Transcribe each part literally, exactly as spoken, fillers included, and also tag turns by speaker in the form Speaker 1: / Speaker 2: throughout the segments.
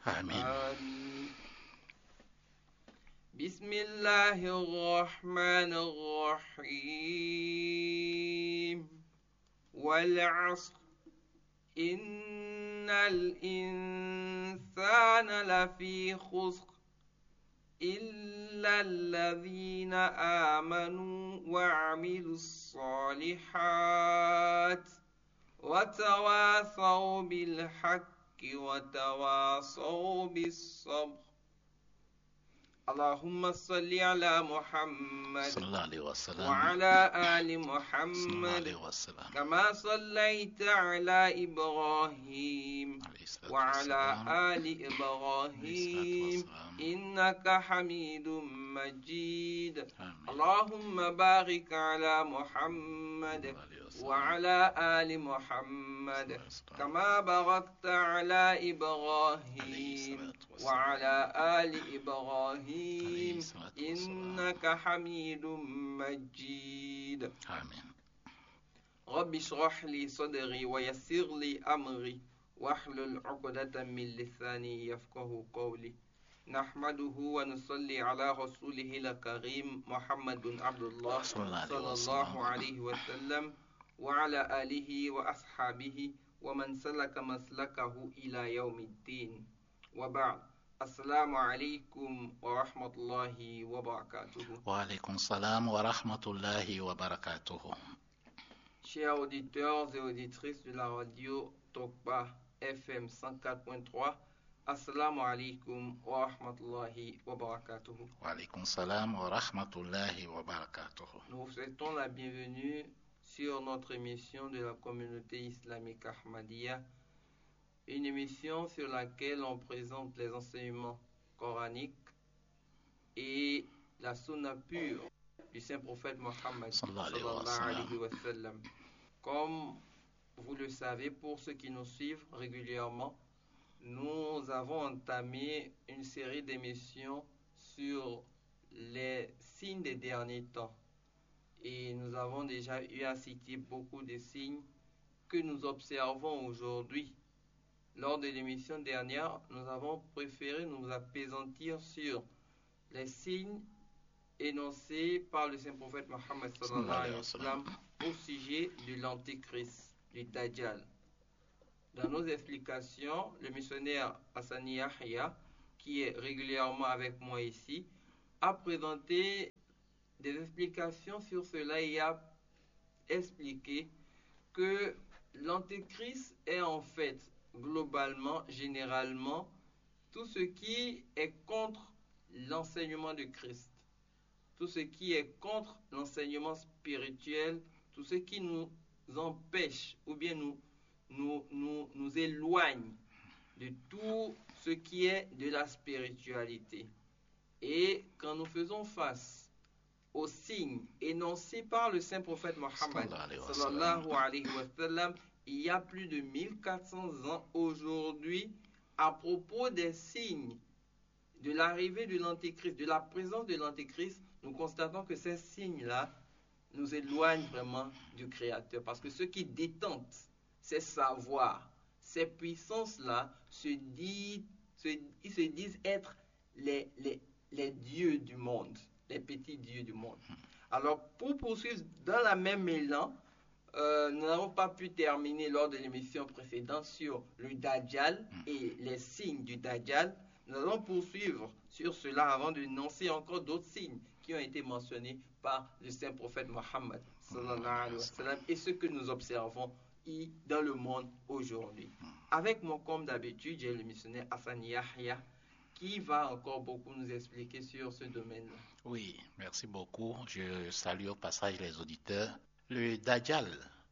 Speaker 1: آمين.
Speaker 2: آمين. بسم الله الرحمن الرحيم. والعصر إن الإنسان لفي خسر إلا الذين آمنوا وعملوا الصالحات وتواصوا بالحق وتواصوا بالصبر. اللهم صل على محمد
Speaker 1: صلى الله عليه وسلم.
Speaker 2: وعلى آل
Speaker 1: صلى الله
Speaker 2: محمد
Speaker 1: عليه وسلم.
Speaker 2: كما صليت على إبراهيم
Speaker 1: عليه الصلاة
Speaker 2: وعلى
Speaker 1: والسلام.
Speaker 2: آل
Speaker 1: عليه الصلاة
Speaker 2: إبراهيم
Speaker 1: والسلام.
Speaker 2: إنك حميد مجيد.
Speaker 1: آمين.
Speaker 2: اللهم بارك على محمد
Speaker 1: صلى الله عليه وسلم.
Speaker 2: وعلى آل محمد
Speaker 1: صلى الله عليه وسلم.
Speaker 2: كما باركت على
Speaker 1: عليه
Speaker 2: إبراهيم
Speaker 1: الصلاة والسلام.
Speaker 2: وعلى آل
Speaker 1: عليه
Speaker 2: إبراهيم
Speaker 1: الصلاة والسلام.
Speaker 2: إنك حميد مجيد.
Speaker 1: آمين.
Speaker 2: رب اشرح لي صدري ويسر لي أمري واحلل عقدة من لساني يفقه قولي. نحمده ونصلي على رسوله الكريم محمد بن عبد الله
Speaker 1: صلى الله عليه
Speaker 2: صلى
Speaker 1: وسلم.
Speaker 2: الله عليه وسلم وعلى آله وأصحابه ومن سلك مسلكه إلى يوم الدين. وبعد. السلام عليكم ورحمة الله وبركاته.
Speaker 1: وعليكم السلام ورحمة الله وبركاته.
Speaker 2: Chers auditeurs et auditrices de la radio Tokba F M cent quatre point trois, Assalamu alaikum wa rahmatullahi wa barakatuh.
Speaker 1: وعليكم السلام ورحمة الله وبركاته.
Speaker 2: Nous vous souhaitons la bienvenue sur notre émission de la communauté islamique Ahmadiyya, une émission sur laquelle on présente les enseignements coraniques et la sunna pure du Saint-Prophète Mohammed sallallahu alayhi wa sallam. Comme vous le savez, pour ceux qui nous suivent régulièrement, nous avons entamé une série d'émissions sur les signes des derniers temps. Et nous avons déjà eu à citer beaucoup de signes que nous observons aujourd'hui. Lors de l'émission dernière, nous avons préféré nous appesantir sur les signes énoncés par le Saint-Prophète Mohammed sallallahu alayhi wa sallam au sujet de l'Antéchrist, du Dajjal. Dans nos explications, le missionnaire Hassani Yahya, qui est régulièrement avec moi ici, a présenté des explications sur cela et a expliqué que l'Antéchrist est en fait, globalement, généralement, tout ce qui est contre l'enseignement de Christ, tout ce qui est contre l'enseignement spirituel, tout ce qui nous empêche ou bien nous, nous, nous, nous éloigne de tout ce qui est de la spiritualité. Et quand nous faisons face aux signes énoncés par le Saint-Prophète Mohammed sallallahu alayhi wa sallam, il y a plus de mille quatre cents ans aujourd'hui, à propos des signes de l'arrivée de l'Antéchrist, de la présence de l'Antéchrist, nous constatons que ces signes-là nous éloignent vraiment du Créateur. Parce que ceux qui détentent ces savoirs, ces puissances-là, se disent, se, ils se disent être les, les, les dieux du monde, les petits dieux du monde. Alors, pour poursuivre dans la même élan, euh, nous n'avons pas pu terminer lors de l'émission précédente sur le Dajjal et les signes du Dajjal. Nous allons poursuivre sur cela avant de énoncer encore d'autres signes qui ont été mentionnés par le Saint-Prophète Mohammed sallallahu alayhi wa sallam et ce que nous observons dans le monde aujourd'hui. Avec moi, comme d'habitude, j'ai le missionnaire Hassani Yahya qui va encore beaucoup nous expliquer sur ce domaine-là.
Speaker 1: Oui, merci beaucoup. Je salue au passage les auditeurs. Le Dajjal,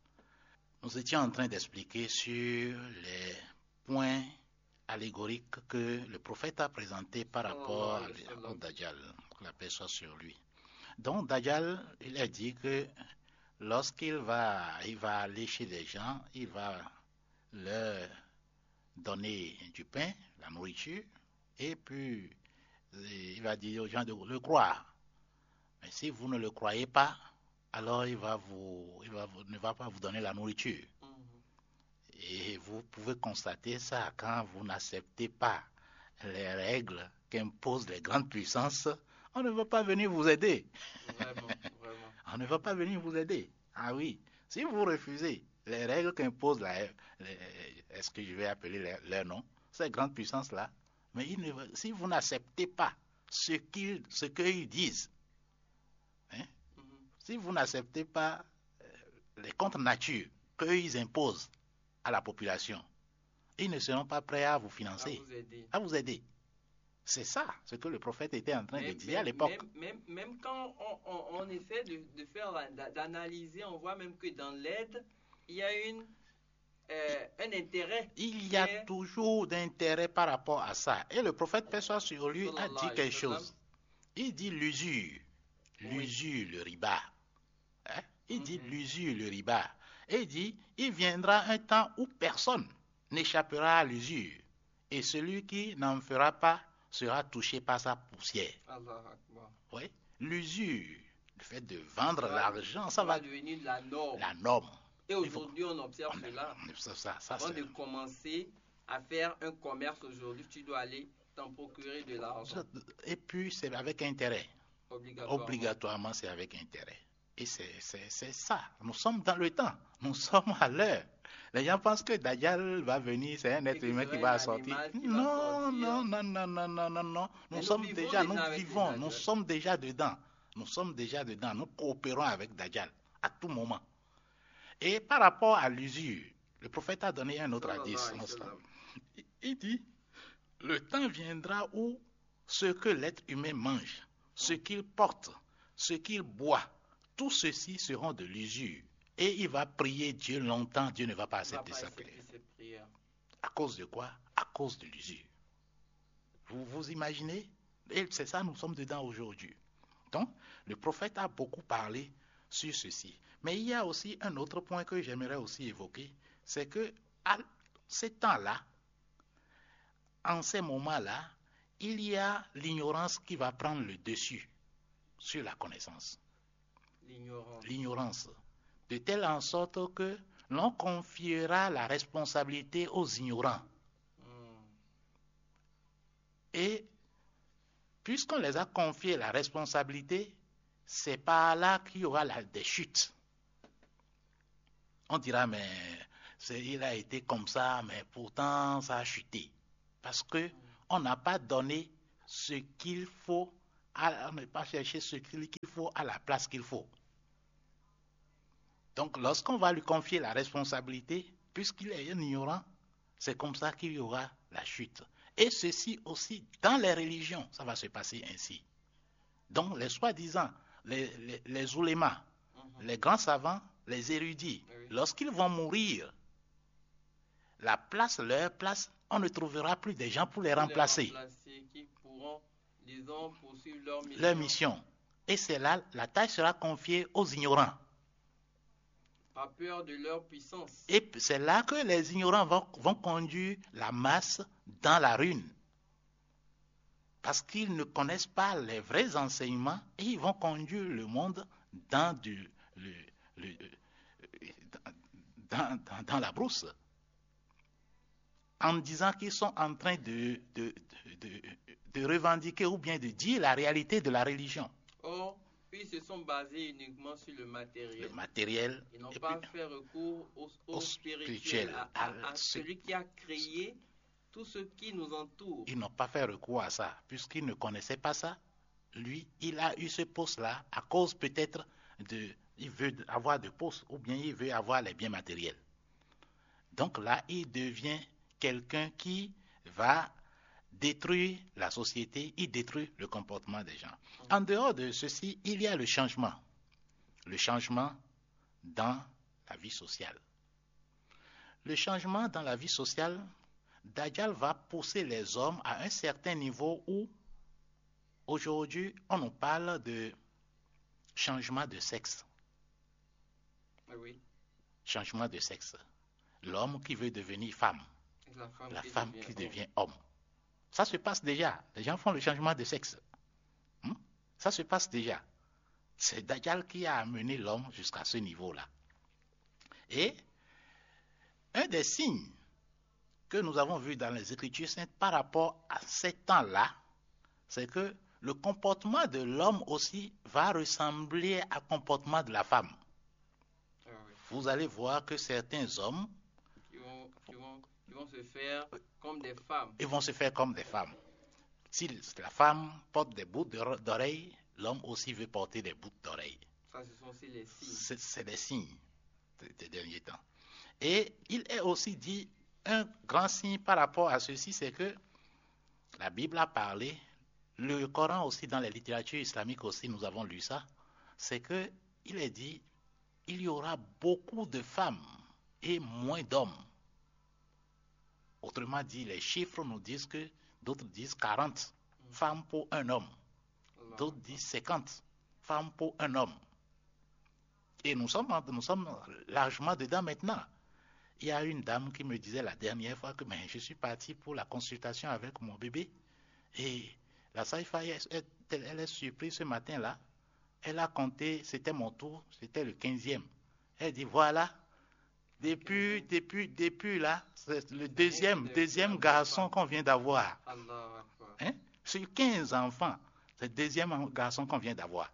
Speaker 1: nous étions en train d'expliquer sur les points allégoriques que le prophète a présentés par rapport oh, au Dajjal, que la paix soit sur lui. Donc Dajjal, il a dit que lorsqu'il va, il va aller chez les gens, il va leur donner du pain, la nourriture, et puis il va dire aux gens de le croire. Mais si vous ne le croyez pas, alors il va vous, il va vous, ne va pas vous donner la nourriture. Mm-hmm. Et vous pouvez constater ça quand vous n'acceptez pas les règles qu'imposent les grandes puissances, on ne va pas venir vous aider.
Speaker 2: Vraiment, vraiment.
Speaker 1: On ne va pas venir vous aider. Ah oui, si vous refusez les règles qu'imposent la, les- est-ce que je vais appeler leur, leur nom, ces grandes puissances-là, mais ils ne, si vous n'acceptez pas ce qu'ils, ce qu'ils disent, hein,
Speaker 2: Mhm.
Speaker 1: si vous n'acceptez pas euh, les contre-natures qu'ils imposent à la population, ils ne seront pas prêts à vous
Speaker 2: À
Speaker 1: financer,
Speaker 2: vous aider.
Speaker 1: à vous aider. C'est ça ce que le prophète était en train de
Speaker 2: Même,
Speaker 1: dire à
Speaker 2: même,
Speaker 1: l'époque.
Speaker 2: même, même, même quand on, on- on essaie de, de faire, la- d'a- d'analyser, on voit même que dans l'aide, il y a une, euh, un intérêt
Speaker 1: Il
Speaker 2: qui
Speaker 1: y a
Speaker 2: est,
Speaker 1: toujours d'intérêt par rapport à ça. Et le prophète, paix soit sur lui, a
Speaker 2: sallallahu
Speaker 1: dit
Speaker 2: alayhi
Speaker 1: quelque
Speaker 2: wa sallam,
Speaker 1: chose. Il dit l'usure,
Speaker 2: oui.
Speaker 1: l'usure, le riba. Hein? Il dit
Speaker 2: Mhm.
Speaker 1: l'usure, le riba. Et il dit, il viendra un temps où personne n'échappera à l'usure. Et celui qui n'en fera pas sera touché par sa poussière.
Speaker 2: Allah Akbar.
Speaker 1: Oui? L'usure, le fait de vendre
Speaker 2: Ça va-
Speaker 1: l'argent,
Speaker 2: Ça
Speaker 1: ça
Speaker 2: va
Speaker 1: va
Speaker 2: devenir de la norme.
Speaker 1: la norme.
Speaker 2: Et
Speaker 1: Il faut-
Speaker 2: aujourd'hui, on observe
Speaker 1: on-
Speaker 2: cela.
Speaker 1: ça, ça, ça,
Speaker 2: Avant
Speaker 1: c'est-
Speaker 2: de commencer à faire un commerce aujourd'hui, tu dois aller t'en procurer de l'argent.
Speaker 1: Et puis, c'est avec intérêt.
Speaker 2: Obligatoirement.
Speaker 1: Obligatoirement, c'est avec intérêt. Et c'est, c'est, c'est ça. Nous sommes dans le temps. Nous sommes à l'heure. Les gens pensent que Dajjal va venir, c'est un
Speaker 2: Et
Speaker 1: être
Speaker 2: que
Speaker 1: humain
Speaker 2: ce
Speaker 1: qui
Speaker 2: sera
Speaker 1: va
Speaker 2: un
Speaker 1: sortir.
Speaker 2: animal qui va
Speaker 1: Non,
Speaker 2: sortir.
Speaker 1: non, non, non, non, non, non, non.
Speaker 2: Mais
Speaker 1: Nous
Speaker 2: nous
Speaker 1: sommes
Speaker 2: vivons
Speaker 1: déjà,
Speaker 2: déjà
Speaker 1: nous
Speaker 2: avec
Speaker 1: vivons,
Speaker 2: les
Speaker 1: nous
Speaker 2: Dajjal.
Speaker 1: sommes déjà dedans. Nous sommes déjà dedans. Nous coopérons avec Dajjal à tout moment. Et par rapport à l'usure, le prophète a donné un autre
Speaker 2: Sallallahu
Speaker 1: hadith.
Speaker 2: alayhi wa sallam.
Speaker 1: Il dit, le temps viendra où ce que l'être humain mange, ce qu'il porte, ce qu'il boit, tout ceci seront de l'usure. Et il va prier Dieu longtemps, Dieu ne va pas
Speaker 2: Il va
Speaker 1: accepter
Speaker 2: pas
Speaker 1: sa
Speaker 2: accepter
Speaker 1: prière.
Speaker 2: ses prières.
Speaker 1: À cause de quoi? À cause de l'usure. Vous vous imaginez? Et c'est ça, nous sommes dedans aujourd'hui. Donc, le prophète a beaucoup parlé sur ceci. Mais il y a aussi un autre point que j'aimerais aussi évoquer, c'est que à ces temps-là, en ces moments-là, il y a l'ignorance qui va prendre le dessus sur la connaissance.
Speaker 2: L'ignorance.
Speaker 1: L'ignorance. De telle en sorte que l'on confiera la responsabilité aux ignorants.
Speaker 2: Hmm.
Speaker 1: Et puisqu'on les a confié la responsabilité, c'est par là qu'il y aura la, des chutes. On dira, mais c'est, il a été comme ça, mais pourtant ça a chuté. Parce que on n'a pas donné ce qu'il faut, à, on n'a pas cherché ce qu'il faut à la place qu'il faut. Donc lorsqu'on va lui confier la responsabilité, puisqu'il est un ignorant, c'est comme ça qu'il y aura la chute. Et ceci aussi, dans les religions, ça va se passer ainsi. Donc les soi-disant, les, les, les oulémas,
Speaker 2: Mhm.
Speaker 1: les grands savants, les érudits,
Speaker 2: Oui.
Speaker 1: lorsqu'ils vont mourir, la place, leur place, on ne trouvera plus des gens pour les
Speaker 2: Pour
Speaker 1: remplacer.
Speaker 2: les remplacer, qui pourront, disons, poursuivre leur mission.
Speaker 1: Leur mission. Et c'est là, la tâche sera confiée aux ignorants.
Speaker 2: Par peur de leur puissance.
Speaker 1: Et c'est là que les ignorants vont, vont conduire la masse dans la ruine. Parce qu'ils ne connaissent pas les vrais enseignements et ils vont conduire le monde dans, du, le, le, dans, dans, dans la brousse. En disant qu'ils sont en train de, de, de, de, de revendiquer ou bien de dire la réalité de la religion.
Speaker 2: Or, ils se sont basés uniquement sur le matériel.
Speaker 1: Le matériel.
Speaker 2: Ils n'ont
Speaker 1: Et
Speaker 2: pas
Speaker 1: puis,
Speaker 2: fait recours au, au
Speaker 1: au
Speaker 2: spirituel,
Speaker 1: spirituel,
Speaker 2: à, à-
Speaker 1: à
Speaker 2: à
Speaker 1: ce-
Speaker 2: celui qui a créé tout ce qui nous entoure.
Speaker 1: ils n'ont pas fait recours à ça, puisqu'ils ne connaissaient pas ça. Lui, il a eu ce poste-là à cause peut-être de... Il veut avoir de poste ou bien il veut avoir les biens matériels. Donc là, il devient quelqu'un qui va détruire la société, il détruit le comportement des gens. En dehors de ceci, il y a le changement. Le changement dans la vie sociale. Le changement dans la vie sociale, Dajjal va pousser les hommes à un certain niveau où, aujourd'hui, on nous parle de changement de sexe.
Speaker 2: Ah oui,
Speaker 1: Changement de sexe. L'homme qui veut devenir femme,
Speaker 2: la femme,
Speaker 1: la
Speaker 2: qui,
Speaker 1: femme
Speaker 2: devient
Speaker 1: qui
Speaker 2: homme.
Speaker 1: devient homme. Ça se passe déjà. Les gens font le changement de sexe. Hmm? Ça se passe déjà. C'est Dajjal qui a amené l'homme jusqu'à ce niveau-là. Et un des signes que nous avons vu dans les Écritures saintes par rapport à ces temps-là, c'est que le comportement de l'homme aussi va ressembler au comportement de la femme.
Speaker 2: Ah oui.
Speaker 1: Vous allez voir que certains hommes,
Speaker 2: Qui vont, qui vont, qui vont se faire comme des femmes.
Speaker 1: ils vont se faire comme des femmes. Si la femme porte des boucles d'oreilles, l'homme aussi veut porter des boucles d'oreilles.
Speaker 2: Ça, ce sont aussi les signes.
Speaker 1: C'est, c'est des signes des, des derniers temps. Et il est aussi dit, un grand signe par rapport à ceci, c'est que la Bible a parlé, le Coran aussi, dans les littératures islamiques aussi, nous avons lu ça, c'est que il est dit, il y aura beaucoup de femmes et moins d'hommes. Autrement dit, les chiffres nous disent que d'autres disent quarante femmes pour un homme.
Speaker 2: Allah.
Speaker 1: D'autres disent cinquante femmes pour un homme. Et nous sommes, nous sommes largement dedans maintenant. Il y a une dame qui me disait la dernière fois que mais, je suis parti pour la consultation avec mon bébé. Et la sage-femme, elle, elle est surprise ce matin-là. Elle a compté, c'était mon tour, c'était le quinzième. Elle dit, voilà, depuis, depuis, depuis là, c'est le deuxième, deuxième garçon qu'on vient d'avoir.
Speaker 2: Allah Akbar.
Speaker 1: Hein? Sur quinze enfants, c'est le deuxième garçon qu'on vient d'avoir.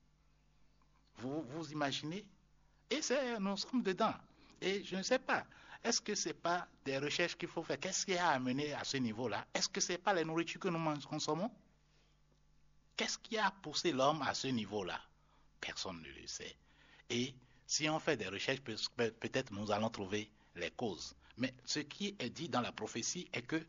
Speaker 1: Vous vous imaginez? Et c'est, nous sommes dedans. Et je ne sais pas, est-ce que ce n'est pas des recherches qu'il faut faire? Qu'est-ce qui a amené à ce niveau-là? Est-ce que ce n'est pas les nourritures que nous consommons? Qu'est-ce qui a poussé l'homme à ce niveau-là? Personne ne le sait. Et si on fait des recherches, peut-être nous allons trouver les causes. Mais ce qui est dit dans la prophétie est que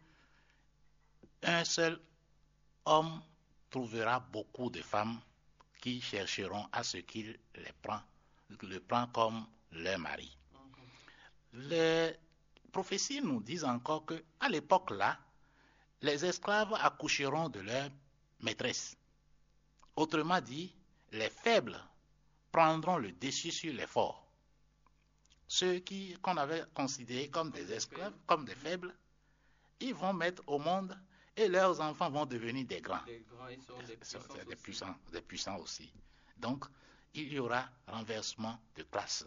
Speaker 1: un seul homme trouvera beaucoup de femmes qui chercheront à ce qu'il les prend, le prend comme leur mari. Les prophéties nous disent encore que à l'époque là, les esclaves accoucheront de leur maîtresse. Autrement dit, les faibles prendront le dessus sur les forts. Ceux qui qu'on avait considérés comme des esclaves, comme des faibles, ils vont mettre au monde et leurs enfants vont devenir des grands.
Speaker 2: Les grands, ils sont des puissants,
Speaker 1: des
Speaker 2: aussi.
Speaker 1: puissants, des puissants aussi. Donc, il y aura renversement de classe.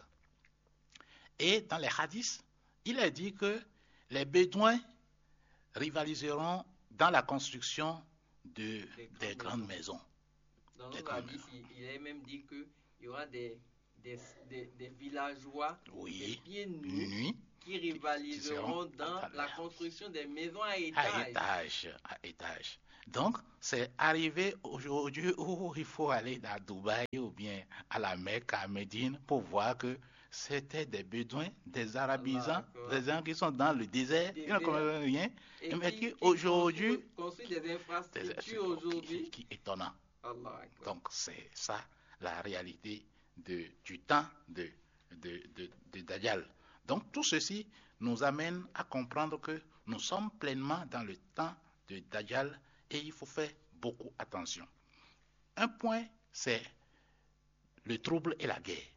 Speaker 1: Et dans les hadiths, il est dit que les Bédouins rivaliseront dans la construction de,
Speaker 2: Des
Speaker 1: des
Speaker 2: grandes
Speaker 1: grandes
Speaker 2: maisons.
Speaker 1: maisons.
Speaker 2: Dans
Speaker 1: Des
Speaker 2: notre
Speaker 1: grandes
Speaker 2: hadith,
Speaker 1: maisons.
Speaker 2: il, il est même dit qu'il y aura des, des, des, des villageois,
Speaker 1: Oui,
Speaker 2: des pieds nus,
Speaker 1: nuit,
Speaker 2: qui rivaliseront
Speaker 1: qui seront
Speaker 2: dans
Speaker 1: à
Speaker 2: la
Speaker 1: la-
Speaker 2: construction des maisons à
Speaker 1: à
Speaker 2: étages.
Speaker 1: étage, à étage. Donc, c'est arrivé aujourd'hui où il faut aller à Dubaï ou bien à la Mecque, à Médine, pour voir que c'était des Bédouins, des Arabisans,
Speaker 2: Akbar.
Speaker 1: des gens qui sont dans le désert, qui ne
Speaker 2: Désert.
Speaker 1: connaissent rien,
Speaker 2: Et
Speaker 1: mais
Speaker 2: qui,
Speaker 1: qui
Speaker 2: qui
Speaker 1: aujourd'hui,
Speaker 2: construit, construit des
Speaker 1: des-
Speaker 2: infrastructures
Speaker 1: qui,
Speaker 2: aujourd'hui.
Speaker 1: qui est étonnant.
Speaker 2: Allah Akbar.
Speaker 1: Donc, c'est ça la réalité de, du temps de, de, de, de Dajjal. Donc, tout ceci nous amène à comprendre que nous sommes pleinement dans le temps de Dajjal et il faut faire beaucoup attention. Un point, c'est le trouble et la guerre.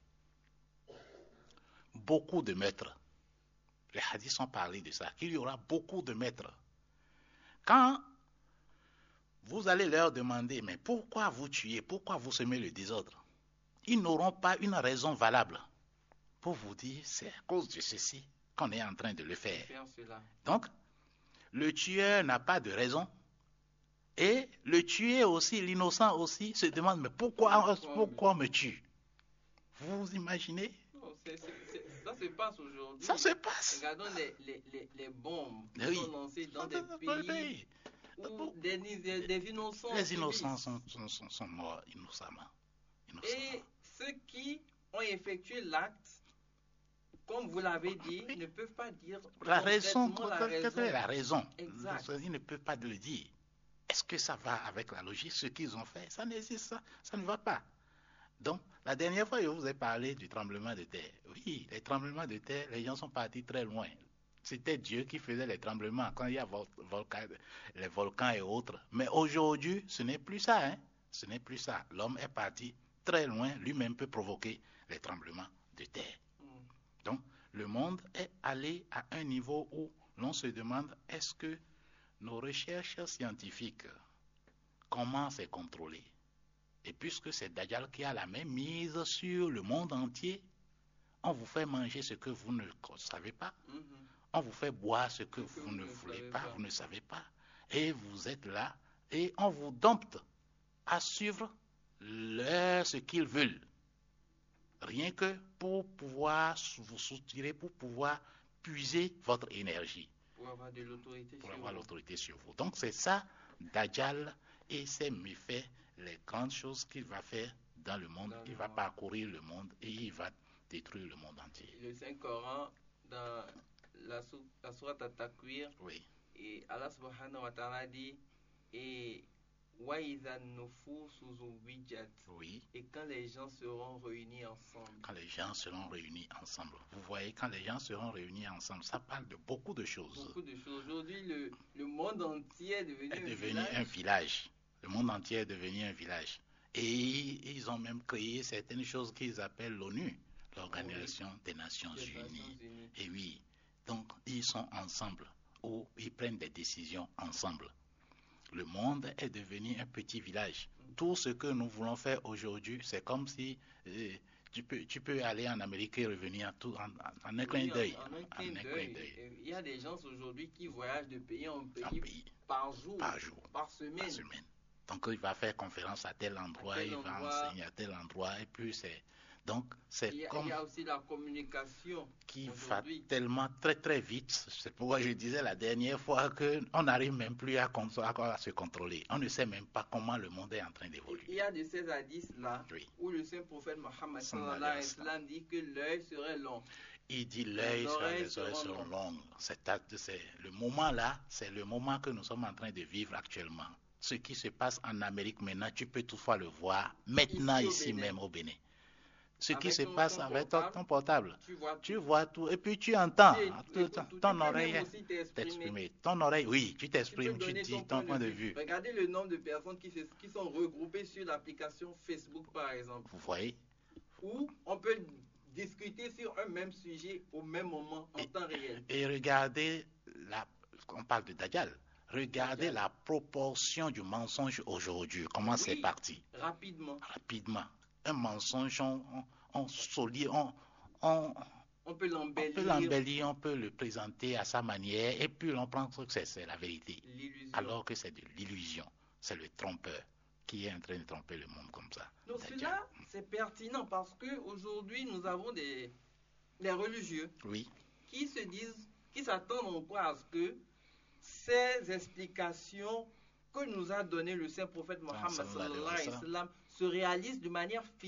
Speaker 1: Beaucoup de maîtres. Les hadiths ont parlé de ça, qu'il y aura beaucoup de maîtres. Quand vous allez leur demander, mais pourquoi vous tuez, pourquoi vous semez le désordre? Ils n'auront pas une raison valable pour vous dire, c'est à cause de ceci qu'on est en train de le faire.
Speaker 2: Faire cela.
Speaker 1: Donc, le tueur n'a pas de raison. Et le tué aussi, l'innocent aussi, se demande, mais pourquoi, pourquoi on me tue? Vous vous imaginez?
Speaker 2: Non, c'est- c'est- c'est- ça se passe aujourd'hui.
Speaker 1: Ça se passe.
Speaker 2: Regardons les, les, les, les bombes qui
Speaker 1: Oui.
Speaker 2: sont lancées dans des
Speaker 1: Dans
Speaker 2: pays
Speaker 1: le pays.
Speaker 2: où des, des, des innocents
Speaker 1: Les
Speaker 2: subissent.
Speaker 1: innocents sont, sont, sont, sont morts innocemment. innocemment.
Speaker 2: Et ceux qui ont effectué l'acte, comme vous l'avez dit,
Speaker 1: Oui.
Speaker 2: ne peuvent pas dire
Speaker 1: La raison,
Speaker 2: concrètement la
Speaker 1: quelle
Speaker 2: raison.
Speaker 1: est la raison?
Speaker 2: Exact.
Speaker 1: Ils ne peuvent pas le dire. Est-ce que ça va avec la logique? Ce qu'ils ont fait, ça n'existe, ça, ça ne va pas. Donc, la dernière fois, je vous ai parlé du tremblement de terre. Oui, les tremblements de terre, les gens sont partis très loin. C'était Dieu qui faisait les tremblements quand il y a vol- volcan, les volcans et autres. Mais aujourd'hui, ce n'est plus ça. Hein? Ce n'est plus ça. L'homme est parti très loin. Lui-même peut provoquer les tremblements de terre.
Speaker 2: Mm.
Speaker 1: Donc, le monde est allé à un niveau où l'on se demande, est-ce que nos recherches scientifiques, comment c'est contrôlé? Et puisque c'est Dajjal qui a la main mise sur le monde entier, on vous fait manger ce que vous ne savez pas.
Speaker 2: Mhm.
Speaker 1: On vous fait boire ce que
Speaker 2: Ce que
Speaker 1: vous
Speaker 2: vous
Speaker 1: ne
Speaker 2: ne
Speaker 1: voulez
Speaker 2: savez
Speaker 1: pas,
Speaker 2: pas.
Speaker 1: vous ne savez pas. Et vous êtes là et on vous dompte à suivre leur, ce qu'ils veulent. Rien que pour pouvoir vous soutirer, pour pouvoir puiser votre énergie,
Speaker 2: Pour avoir de l'autorité
Speaker 1: pour
Speaker 2: sur
Speaker 1: avoir
Speaker 2: vous.
Speaker 1: l'autorité sur vous. Donc c'est ça, Dajjal et ses méfaits, les grandes choses qu'il va faire dans le monde.
Speaker 2: Dans
Speaker 1: Il
Speaker 2: le
Speaker 1: va
Speaker 2: monde.
Speaker 1: parcourir le monde et il va détruire le monde entier.
Speaker 2: Le Saint-Coran, dans la, sou- la sourate At-Takwir,
Speaker 1: Oui,
Speaker 2: et Allah subhanahu wa ta'ala dit et وَإِذَا النُّفُوسُ زُوِّجَتْ,
Speaker 1: oui,
Speaker 2: et quand les gens seront réunis ensemble.
Speaker 1: quand les gens seront réunis ensemble. Vous voyez, quand les gens seront réunis ensemble, ça parle de beaucoup de choses.
Speaker 2: Beaucoup de choses. Aujourd'hui, le, le monde entier est devenu
Speaker 1: Est
Speaker 2: un
Speaker 1: devenu
Speaker 2: village.
Speaker 1: un village. Le monde entier est devenu un village. Et ils ont même créé certaines choses qu'ils appellent l'ONU, l'Organisation des Nations
Speaker 2: des
Speaker 1: Unies.
Speaker 2: Nations Unies.
Speaker 1: Et oui, donc ils sont ensemble, ou ils prennent des décisions ensemble. Le monde est devenu un petit village. Tout ce que nous voulons faire aujourd'hui, c'est comme si euh, tu, peux, tu peux aller en Amérique et revenir tout en, en, en un clin
Speaker 2: Oui,
Speaker 1: d'œil.
Speaker 2: en, en un
Speaker 1: En
Speaker 2: clin
Speaker 1: un clin
Speaker 2: d'œil.
Speaker 1: d'œil.
Speaker 2: Et Il y a des gens aujourd'hui qui voyagent de pays en pays,
Speaker 1: Un pays
Speaker 2: par jour,
Speaker 1: par jour,
Speaker 2: par semaine.
Speaker 1: par semaine. Donc il va faire conférence à tel endroit,
Speaker 2: tel
Speaker 1: il
Speaker 2: endroit.
Speaker 1: va enseigner à tel endroit, et puis c'est... Donc c'est
Speaker 2: Il y, a,
Speaker 1: comme
Speaker 2: il y a aussi la communication
Speaker 1: qui va
Speaker 2: aujourd'hui.
Speaker 1: tellement très très vite. C'est pourquoi je disais la dernière fois qu'on n'arrive même plus à, con- à- à se contrôler. On ne sait même pas comment le monde est en train
Speaker 2: Il
Speaker 1: d'évoluer.
Speaker 2: y a de ces hadiths-là
Speaker 1: Oui.
Speaker 2: où le saint prophète Mohammed
Speaker 1: Sallallahu
Speaker 2: sallallahu
Speaker 1: alayhi
Speaker 2: alayhi
Speaker 1: wa
Speaker 2: wa sallam dit que l'œil serait long.
Speaker 1: Il dit l'œil,
Speaker 2: Les
Speaker 1: sur
Speaker 2: oreilles
Speaker 1: les oreilles
Speaker 2: seront
Speaker 1: seront longues. C'est, c'est le moment là, c'est le moment que nous sommes en train de vivre actuellement. Ce qui se passe en Amérique maintenant, tu peux toutefois le voir maintenant
Speaker 2: Ici, au
Speaker 1: ici
Speaker 2: Bénin.
Speaker 1: même au Bénin. Ce qui
Speaker 2: Avec
Speaker 1: se
Speaker 2: ton-
Speaker 1: passe
Speaker 2: ton
Speaker 1: avec ton,
Speaker 2: portable,
Speaker 1: ton portable.
Speaker 2: Tu vois,
Speaker 1: Tu vois tout et puis tu entends.
Speaker 2: tu
Speaker 1: Tout-
Speaker 2: écoutes
Speaker 1: ton,
Speaker 2: tout.
Speaker 1: ton
Speaker 2: Tu peux
Speaker 1: oreille
Speaker 2: même aussi t'exprimer.
Speaker 1: t'exprimer. Ton oreille, oui, tu
Speaker 2: Tu peux
Speaker 1: t'exprimes, tu,
Speaker 2: donner
Speaker 1: dis ton point de vue.
Speaker 2: Regardez le nombre de personnes qui, se- qui sont regroupées sur l'application Facebook, par exemple,
Speaker 1: Vous voyez?
Speaker 2: où on peut discuter sur un même sujet au même moment, en
Speaker 1: Et-
Speaker 2: temps réel.
Speaker 1: Et regardez, la, on parle de Dajjal. Regardez
Speaker 2: Dajjal.
Speaker 1: la proportion du mensonge aujourd'hui. Comment c'est
Speaker 2: Oui,
Speaker 1: parti?
Speaker 2: rapidement.
Speaker 1: Rapidement. Un mensonge, on, on, on, solide, on, on,
Speaker 2: On peut
Speaker 1: on peut
Speaker 2: l'embellir.
Speaker 1: l'embellir, on peut le présenter à sa manière, et puis on pense que c'est, c'est la vérité.
Speaker 2: L'illusion.
Speaker 1: Alors que c'est de l'illusion. C'est le trompeur qui est en train de tromper le monde comme ça.
Speaker 2: Donc
Speaker 1: Dajjal.
Speaker 2: cela, c'est pertinent parce qu'aujourd'hui, nous avons des, des religieux
Speaker 1: Oui,
Speaker 2: qui se disent, qui s'attendent encore à ce que ces explications que nous a donné le saint prophète Mohammed
Speaker 1: sallallahu alayhi wa
Speaker 2: sallallahu alayhi wa
Speaker 1: sallam
Speaker 2: sallam se réalisent de manière